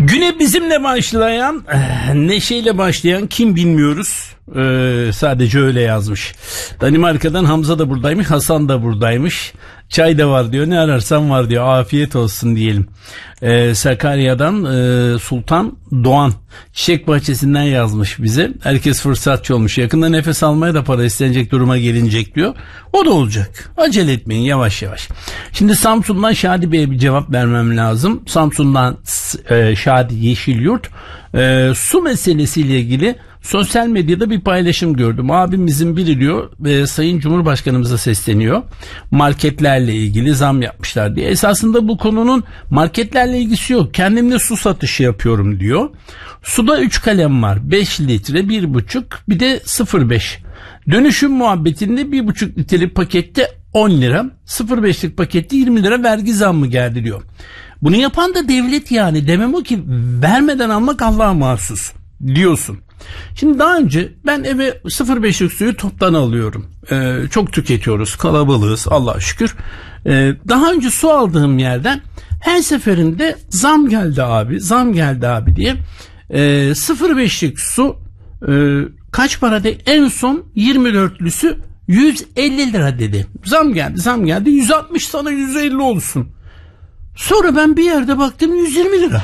Güne bizimle başlayan, neşeyle başlayan kim bilmiyoruz. Sadece öyle yazmış. Danimarka'dan Hamza da buradaymış, Hasan da buradaymış. Çay da var diyor, ne ararsan var diyor. Afiyet olsun diyelim. Sakarya'dan Sultan Doğan Çiçek Bahçesi'nden yazmış bize. Herkes fırsatçı olmuş. Yakında nefes almaya da para istenecek duruma gelinecek diyor. O da olacak. Acele etmeyin, yavaş yavaş. Şimdi Samsun'dan Şadi Bey'e bir cevap vermem lazım. Samsun'dan Şadi Yeşilyurt su meselesiyle ilgili sosyal medyada bir paylaşım gördüm. Abimizin biri diyor Sayın Cumhurbaşkanımıza sesleniyor. Marketlerle ilgili zam yapmışlar diye. Esasında bu konunun marketlerle ilgisi yok. Kendimde su satışı yapıyorum diyor. Suda 3 kalem var. 5 litre, 1,5 bir de 0,5. Dönüşüm muhabbetinde 1,5 litrelik pakette 10 lira. 0,5'lik pakette 20 lira vergi zammı geldi diyor. Bunu yapan da devlet yani. Demem o ki vermeden almak Allah'a mahsus diyorsun. Şimdi daha önce ben eve 0,5'lik suyu toptan alıyorum. Çok tüketiyoruz, kalabalığız Allah'a şükür. Daha önce su aldığım yerden her seferinde zam geldi abi diye 0,5'lik su kaç para de en son 24'lüsü 150 lira dedi. Zam geldi 160 sana 150 olsun. Sonra ben bir yerde baktım 120 lira.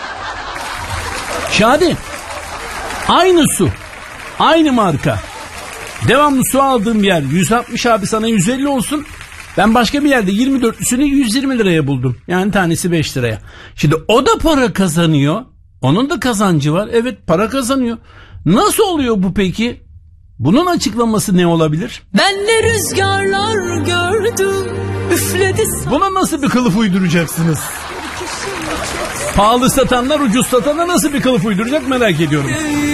Şadi, aynı su, aynı marka, devamlı su aldığım yer 160 abi sana 150 olsun. Ben başka bir yerde 24'lüsünü 120 liraya buldum. Yani tanesi 5 liraya. Şimdi o da para kazanıyor. Onun da kazancı var. Evet, para kazanıyor. Nasıl oluyor bu peki? Bunun açıklaması ne olabilir? Ben ne rüzgarlar gördüm, üfledi. Buna nasıl bir kılıf uyduracaksınız? Pahalı satanlar ucuz satana nasıl bir kılıf uyduracak merak ediyorum.